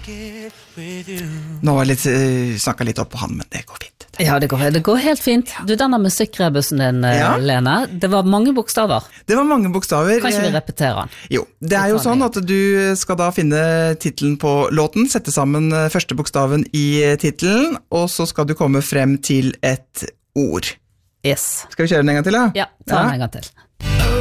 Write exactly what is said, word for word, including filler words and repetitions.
Nå var litt, uh, snakket litt opp på han, men det går fint. Ja, det går, det går helt fint. Du, denne musikkrebussen din, Ja. Lene, det var mange bokstaver. Det var mange bokstaver. Kan ikke vi repetere den? Jo, det er jo sånn at du skal da finne titlen på låten, sette sammen første bokstaven i titlen, og så skal du komme frem til et ord. Yes. Skal vi kjøre den en gang til da? Ja, ta den en gang til.